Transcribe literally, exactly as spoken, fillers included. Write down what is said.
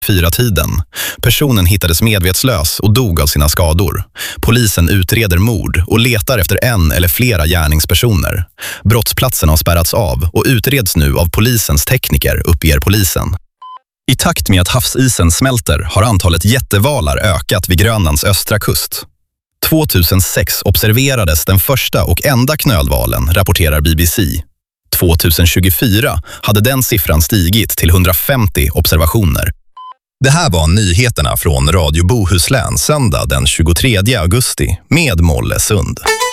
fyra-tiden. Personen hittades medvetslös och dog av sina skador. Polisen utreder mord och letar efter en eller flera gärningspersoner. Brottsplatsen har spärrats av och utreds nu av polisens tekniker, uppger polisen. I takt med att havsisen smälter har antalet jättevalar ökat vid Grönlands östra kust. tjugohundrasex observerades den första och enda knölvalen, rapporterar B B C. tjugohundratjugofyra hade den siffran stigit till hundrafemtio observationer. Det här var nyheterna från Radio Bohuslän söndag den tjugotredje augusti med Molle Sund.